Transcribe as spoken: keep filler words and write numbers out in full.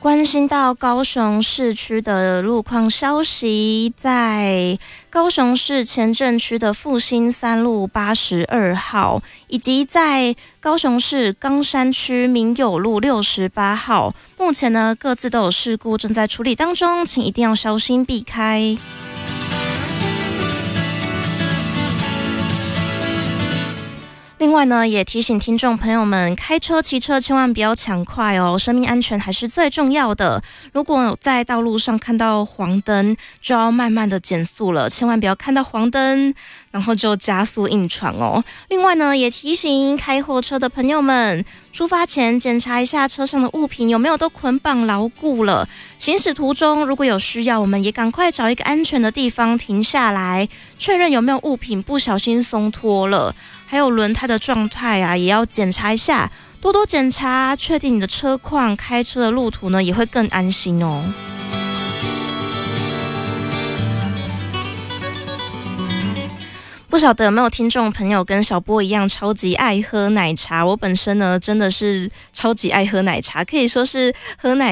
关心到高雄市区的路况消息，在高雄市前镇区的复兴三路八十二号，以及在高雄市冈山区民友路六十八号，目前呢各自都有事故正在处理当中，请一定要小心避开。另外呢，也提醒听众朋友们，开车、骑车千万不要抢快哦，生命安全还是最重要的。如果在道路上看到黄灯，就要慢慢的减速了，千万不要看到黄灯，然后就加速硬闯哦。另外呢，也提醒开货车的朋友们，出发前检查一下车上的物品有没有都捆绑牢固了。行驶途中如果有需要，我们也赶快找一个安全的地方停下来，确认有没有物品不小心松脱了。还有轮胎的状态啊，也要检查一下，多多检查，确定你的车况，开车的路途呢也会更安心哦。不晓得有没有听众朋友跟小波一样超级爱喝奶茶？我本身呢真的是超级爱喝奶茶，可以说是喝奶